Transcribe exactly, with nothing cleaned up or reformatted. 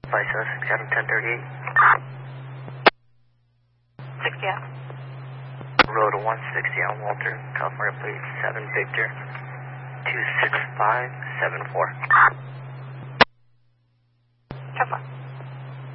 Vice seven ten thirty-eight. sixty out. Road one sixty on Walter, California plate seven Victor two six five seven four.